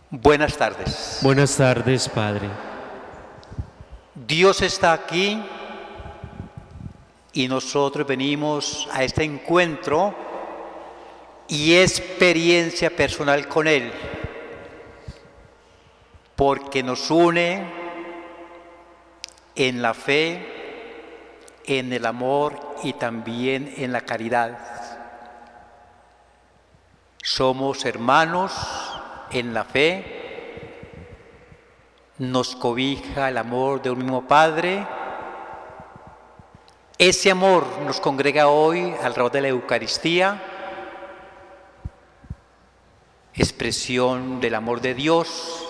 Buenas tardes. Buenas tardes, Padre. Dios está aquí y nosotros venimos a este encuentro y experiencia personal con Él, porque nos une en la fe, en el amor y también en la caridad. Somos hermanos en la fe, nos cobija el amor de un mismo Padre. Ese amor nos congrega hoy alrededor de la Eucaristía, expresión del amor de Dios,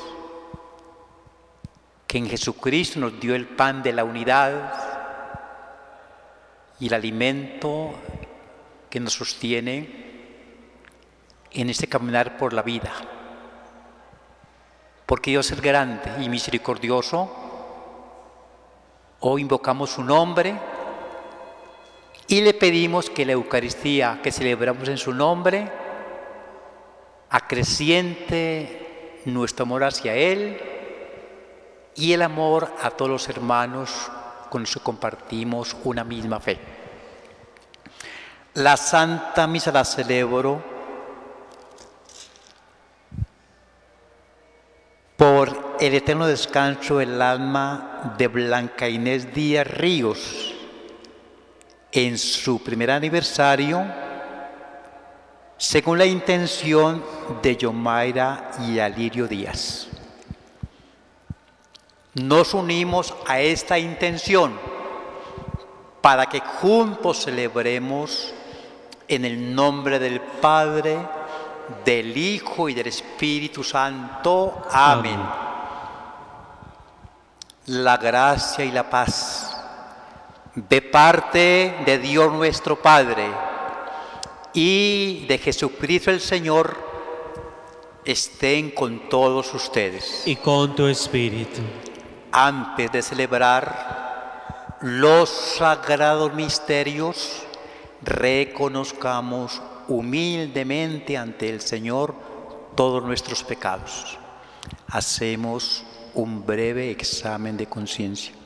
que en Jesucristo nos dio el pan de la unidad y el alimento que nos sostiene en este caminar por la vida. Porque Dios es grande y misericordioso, hoy invocamos su nombre y le pedimos que la Eucaristía que celebramos en su nombre acreciente nuestro amor hacia Él y el amor a todos los hermanos con los que compartimos una misma fe. La Santa Misa la celebro por el eterno descanso del alma de Blanca Inés Díaz Ríos en su primer aniversario, según la intención de Yomaira y Alirio Díaz. Nos unimos a esta intención para que juntos celebremos en el nombre del Padre, del Hijo y del Espíritu Santo. Amén. La gracia y la paz de parte de Dios nuestro Padre y de Jesucristo el Señor estén con todos ustedes. Y con tu espíritu. Antes de celebrar los sagrados misterios, reconozcamos humildemente ante el Señor todos nuestros pecados. Hacemos un breve examen de conciencia.